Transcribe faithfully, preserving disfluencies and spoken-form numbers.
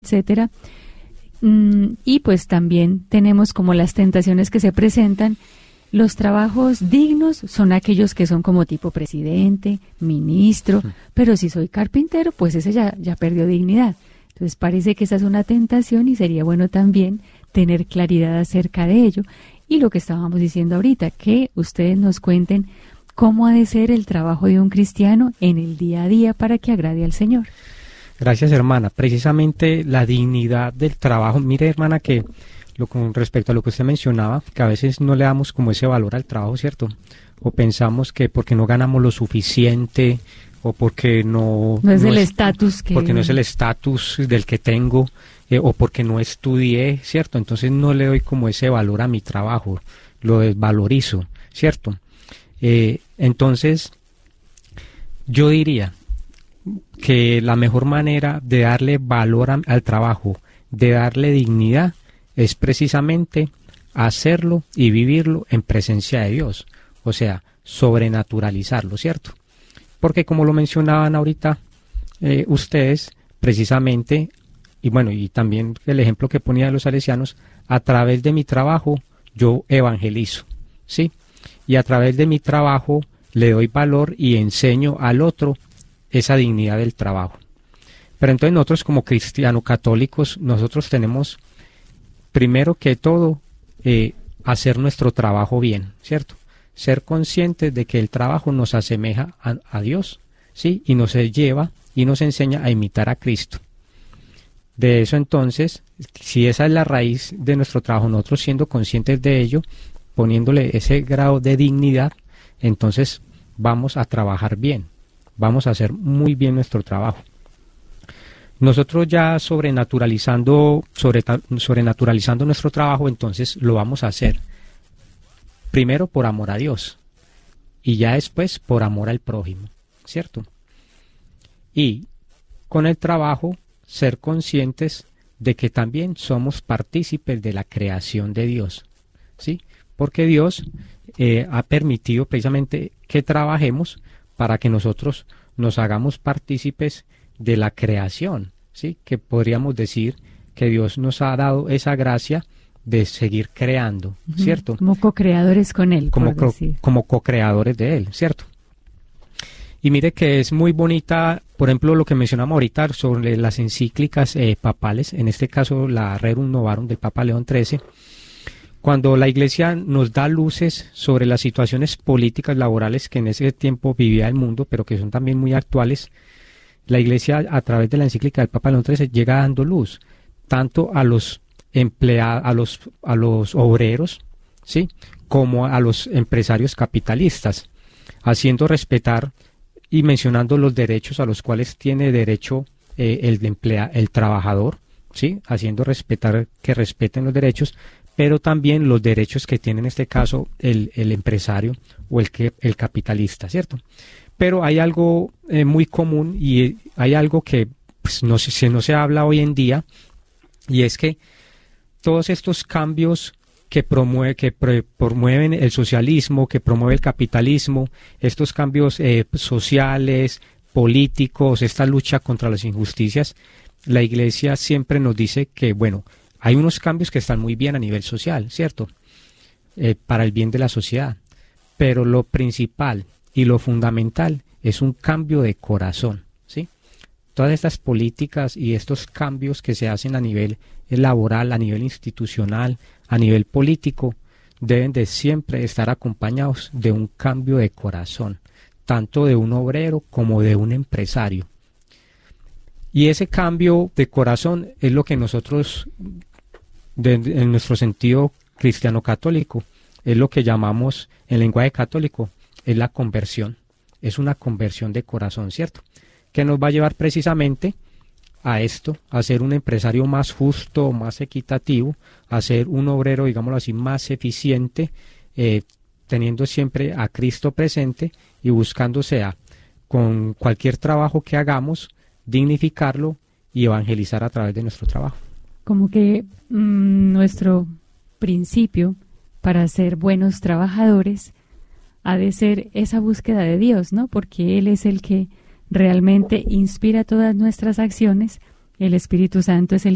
etcétera. Mm, y pues también tenemos como las tentaciones que se presentan. Los trabajos dignos son aquellos que son como tipo presidente, ministro, sí. Pero si soy carpintero, pues ese ya, ya perdió dignidad. Entonces parece que esa es una tentación y sería bueno también tener claridad acerca de ello. Y lo que estábamos diciendo ahorita, que ustedes nos cuenten cómo ha de ser el trabajo de un cristiano en el día a día para que agrade al Señor. Gracias, hermana. Precisamente la dignidad del trabajo. Mire, hermana, que lo, con respecto a lo que usted mencionaba, que a veces no le damos como ese valor al trabajo, ¿cierto? O pensamos que porque no ganamos lo suficiente, o porque no... No es no el es, estatus que... Porque no es el estatus del que tengo, eh, o porque no estudié, ¿cierto? Entonces no le doy como ese valor a mi trabajo, lo desvalorizo, ¿cierto? Eh, entonces, yo diría que la mejor manera de darle valor a, al trabajo, de darle dignidad, es precisamente hacerlo y vivirlo en presencia de Dios, o sea, sobrenaturalizarlo, ¿cierto? Porque como lo mencionaban ahorita eh, ustedes, precisamente, y bueno, y también el ejemplo que ponía de los salesianos, a través de mi trabajo yo evangelizo, ¿sí? Y a través de mi trabajo le doy valor y enseño al otro esa dignidad del trabajo. Pero entonces nosotros como cristianos católicos, nosotros tenemos primero que todo eh, hacer nuestro trabajo bien, ¿cierto? Ser conscientes de que el trabajo nos asemeja a, a Dios, ¿sí? Y nos lleva y nos enseña a imitar a Cristo. De eso entonces, si esa es la raíz de nuestro trabajo, nosotros siendo conscientes de ello, poniéndole ese grado de dignidad, entonces vamos a trabajar bien, vamos a hacer muy bien nuestro trabajo. Nosotros ya sobrenaturalizando, sobre, sobrenaturalizando nuestro trabajo, entonces lo vamos a hacer primero por amor a Dios y ya después por amor al prójimo, ¿cierto? Y con el trabajo ser conscientes de que también somos partícipes de la creación de Dios, ¿sí? Porque Dios eh, ha permitido precisamente que trabajemos para que nosotros nos hagamos partícipes de la creación, ¿sí? Que podríamos decir que Dios nos ha dado esa gracia de seguir creando, ¿cierto? Como co-creadores con Él, como, por co como co-creadores de Él, ¿cierto? Y mire que es muy bonita, por ejemplo, lo que mencionamos ahorita sobre las encíclicas eh, papales, en este caso la Rerum Novarum del Papa León trece, cuando la Iglesia nos da luces sobre las situaciones políticas, laborales que en ese tiempo vivía el mundo, pero que son también muy actuales. La Iglesia, a través de la encíclica del Papa León trece, llega dando luz tanto a los empleados, a los, a los obreros, ¿sí? Como a los empresarios capitalistas, haciendo respetar y mencionando los derechos a los cuales tiene derecho eh, el emplea, el trabajador, ¿sí? Haciendo respetar que respeten los derechos, pero también los derechos que tiene en este caso el, el empresario o el, que, el capitalista, ¿cierto? Pero hay algo eh, muy común y hay algo que pues, no, se, no se habla hoy en día, y es que todos estos cambios que, promueve, que pre, promueven el socialismo, que promueve el capitalismo, estos cambios eh, sociales, políticos, esta lucha contra las injusticias, la Iglesia siempre nos dice que, bueno, hay unos cambios que están muy bien a nivel social, ¿cierto? Eh, para el bien de la sociedad, pero lo principal y lo fundamental es un cambio de corazón, ¿sí? Todas estas políticas y estos cambios que se hacen a nivel laboral, a nivel institucional, a nivel político, deben de siempre estar acompañados de un cambio de corazón, tanto de un obrero como de un empresario. Y ese cambio de corazón es lo que nosotros, de, en nuestro sentido cristiano católico, es lo que llamamos en lenguaje católico, es la conversión. Es una conversión de corazón, ¿cierto? Que nos va a llevar precisamente a esto, a ser un empresario más justo, más equitativo, a ser un obrero, digámoslo así, más eficiente, eh, teniendo siempre a Cristo presente y buscando sea con cualquier trabajo que hagamos, dignificarlo y evangelizar a través de nuestro trabajo. Como que mmm, nuestro principio para ser buenos trabajadores ha de ser esa búsqueda de Dios, ¿no? Porque Él es el que realmente inspira todas nuestras acciones, el Espíritu Santo es el